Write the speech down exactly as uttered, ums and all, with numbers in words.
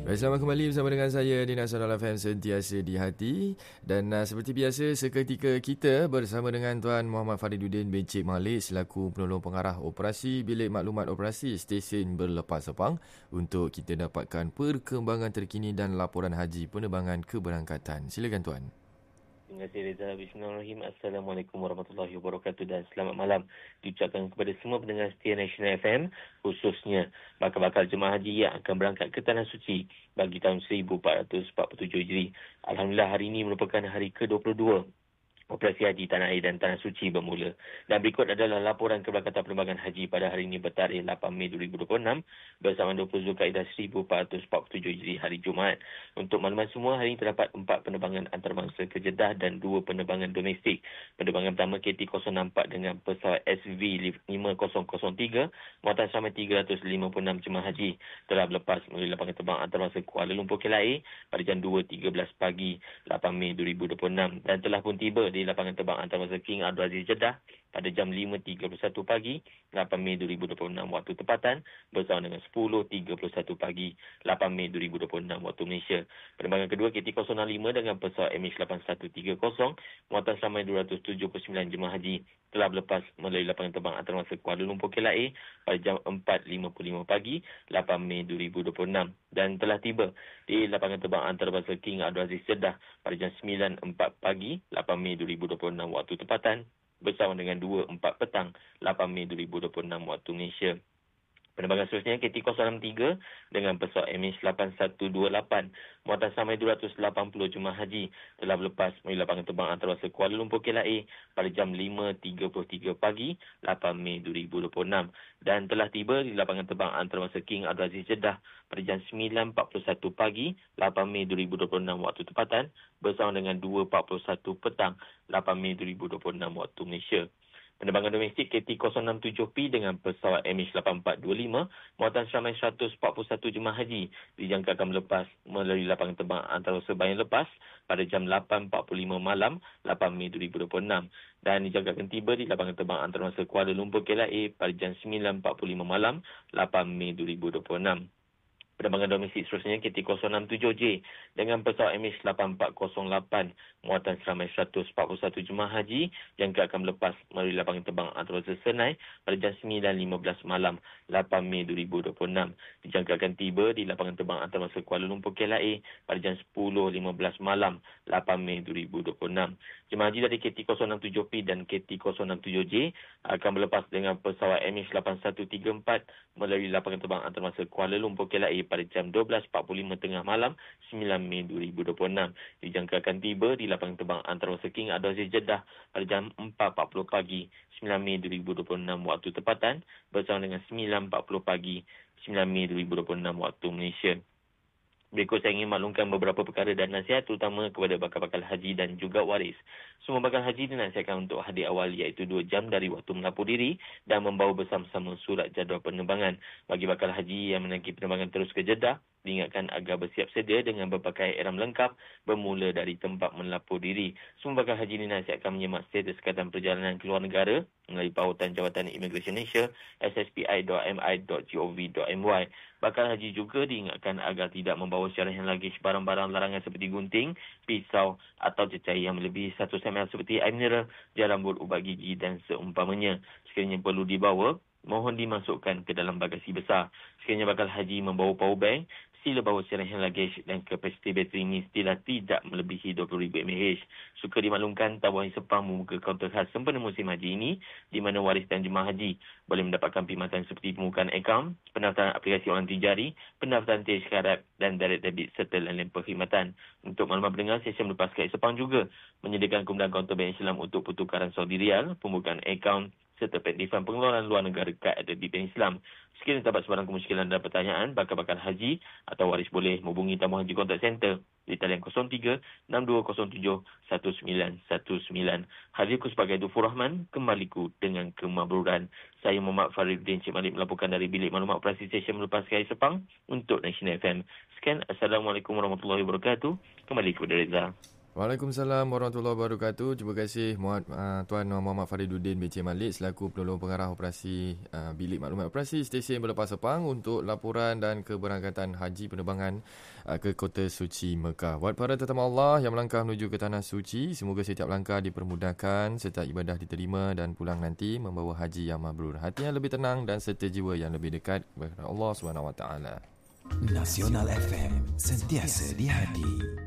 Bersama kembali bersama dengan saya di Nasional F M Sentiasa di Hati. Dan uh, seperti biasa, seketika kita bersama dengan Tuan Muhammad Fariduddin bin Cik Malik selaku penolong pengarah operasi Bilik Maklumat Operasi Stesen Berlepas Sepang untuk kita dapatkan perkembangan terkini dan laporan haji penerbangan keberangkatan. Silakan Tuan. Terima kasih Reza. Bismillahirrahmanirrahim. Assalamualaikum warahmatullahi wabarakatuh dan selamat malam diucapkan kepada semua pendengar setia Nasional F M, khususnya bakal-bakal jemaah haji yang akan berangkat ke Tanah Suci bagi tahun seribu empat ratus empat puluh tujuh Hijri. Alhamdulillah, hari ini merupakan hari ke dua puluh dua Operasi Haji Tanah Air dan Tanah Suci bermula. Dan berikut adalah laporan keberangkatan penerbangan haji pada hari ini bertarikh lapan Mei dua ribu dua puluh enam bersama dua puluh Zulkaidah seribu empat ratus empat puluh tujuh Hijri hari Jumaat. Untuk makluman semua, hari ini terdapat empat penerbangan antarabangsa ke Jeddah dan dua penerbangan domestik. Penerbangan pertama K T kosong enam empat dengan pesawat S V lima kosong kosong tiga muatan sampai tiga ratus lima puluh enam jemaah haji telah berlepas melalui lapangan terbang antarabangsa Kuala Lumpur K L A pada jam dua tiga belas pagi lapan Mei dua ribu dua puluh enam dan telah pun tiba di lapangan terbang antarabangsa King Abdul Aziz Jeddah pada jam lima tiga puluh satu pagi lapan Mei dua ribu dua puluh enam waktu tempatan bersama dengan sepuluh tiga puluh satu pagi lapan Mei dua ribu dua puluh enam waktu Malaysia. Penerbangan kedua K T kosong enam lima dengan pesawat M H lapan satu tiga kosong muatan sampai dua ratus tujuh puluh sembilan jemaah haji telah berlepas melalui lapangan terbang antarabangsa Kuala Lumpur K L A pada jam empat lima puluh lima pagi lapan Mei dua ribu dua puluh enam dan telah tiba di lapangan terbang antarabangsa King Abdul Aziz Jeddah pada jam sembilan empat pagi lapan Mei dua ribu dua puluh enam waktu tempatan bersama dengan dua empat petang lapan Mei dua ribu dua puluh enam waktu Malaysia. Penerbangan seterusnya K T kosong enam tiga dengan pesawat M H lapan satu dua lapan muatan sampai dua ratus lapan puluh jemaah haji telah berlepas melalui lapangan terbang antarabangsa Kuala Lumpur K L A pada jam lima tiga puluh tiga pagi lapan Mei dua ribu dua puluh enam dan telah tiba di lapangan terbang antarabangsa King Abdul Aziz Jeddah pada jam sembilan empat puluh satu pagi lapan Mei dua ribu dua puluh enam waktu tempatan bersama dengan dua empat puluh satu petang lapan Mei dua ribu dua puluh enam waktu Malaysia. Penerbangan domestik K T kosong enam tujuh P dengan pesawat M H lapan empat dua lima muatan seramai seratus empat puluh satu jemaah haji dijangkakan melepas melalui lapangan terbang antarabangsa Bayan Lepas pada jam lapan empat puluh lima malam lapan Mei dua ribu dua puluh enam dan dijangkakan tiba di lapangan terbang antarabangsa Kuala Lumpur K L A pada jam sembilan empat puluh lima malam lapan Mei dua ribu dua puluh enam. Penerbangan domestik seterusnya K T kosong enam tujuh J dengan pesawat M H lapan empat kosong lapan muatan seramai seratus empat puluh satu jemaah haji yang akan melepas melalui lapangan terbang antarabangsa Senai pada jam sembilan lima belas malam lapan Mei dua ribu dua puluh enam. Dijangkakan tiba di lapangan terbang antarabangsa Kuala Lumpur K L A pada jam sepuluh lima belas malam lapan Mei dua ribu dua puluh enam. Jemaah haji dari K T kosong enam tujuh P dan K T kosong enam tujuh J akan berlepas dengan pesawat M H lapan satu tiga empat melalui lapangan terbang antarabangsa Kuala Lumpur K L A pada jam dua belas empat puluh lima tengah malam sembilan Mei dua ribu dua puluh enam. Dijangkakan tiba di lapangan terbang antarabangsa King Abdul Aziz Jeddah pada jam empat empat puluh pagi sembilan Mei dua ribu dua puluh enam waktu tempatan bersama dengan sembilan empat puluh pagi sembilan Mei dua ribu dua puluh enam waktu Malaysia. Berikut saya ingin maklumkan beberapa perkara dan nasihat terutama kepada bakal-bakal haji dan juga waris. Semua bakal haji dinasihatkan untuk hadir awal iaitu dua jam dari waktu melapor diri dan membawa bersama-sama surat jadual penerbangan. Bagi bakal haji yang menaiki penerbangan terus ke Jeddah, diingatkan agar bersiap sedia dengan berpakaian ihram lengkap bermula dari tempat melapor diri. Semua bakal haji dinasihatkan menyemak status sekatan perjalanan ke luar negara melalui pautan Jabatan Imigresen Malaysia s s p i dot m i dot gov dot m y. Bakal haji juga diingatkan agar tidak membawa syarahan lagi barang-barang larangan seperti gunting, pisau atau cecair yang melebihi seratus mililiter seperti air mineral, gel rambut, ubat gigi dan seumpamanya. Sekiranya perlu dibawa, mohon dimasukkan ke dalam bagasi besar. Sekiranya bakal haji membawa power bank, sila bawa syarahan luggage dan kapasiti bateri mestilah tidak melebihi dua puluh ribu mAh. Suka dimaklumkan, Tabung Haji Sepang membuka kaunter khas sempena musim haji ini di mana waris dan jemaah haji boleh mendapatkan perkhidmatan seperti pembukaan akaun, pendaftaran aplikasi online tijari, pendaftaran tazkirat dan direct debit serta lain-lain perkhidmatan. Untuk maklumat pendengar, sesi melepas Haji Sepang juga menyediakan kemudahan kaunter bank Islam untuk pertukaran Saudi Riyal, pembukaan akaun serta peaktifan pengeluaran luar negara kad ada di Bank Islam. Sekiranya terdapat sebarang kemusykilan dan pertanyaan, bakal-bakal haji atau waris boleh menghubungi Tabung Haji Contact Center di talian kosong tiga enam dua kosong tujuh satu sembilan satu sembilan. Hadirku sebagai Dufur Rahman, kembaliku dengan kemakburan. Saya Muhammad Fariduddin Cik Malik melaporkan dari Bilik Maklumat Operasi Stesen Berlepas Haji Sepang untuk Nasional F M. Sekian, Assalamualaikum warahmatullahi wabarakatuh. Kembali kepada Reza. Waalaikumsalam warahmatullahi wabarakatuh. Terima kasih Muhammad, uh, Tuan Muhammad Fariduddin bin Encik Malik selaku penolong pengarah operasi uh, Bilik Maklumat Operasi Stesen Berlepas Sepang untuk laporan dan keberangkatan haji penerbangan uh, ke Kota Suci Mekah. Buat para tetamu Allah yang melangkah menuju ke Tanah Suci, semoga setiap langkah dipermudahkan serta ibadah diterima dan pulang nanti membawa haji yang mabrur. Hati yang lebih tenang dan serta jiwa yang lebih dekat kepada Allah subhanahu wa taala. Nasional F M, sentiasa di hati.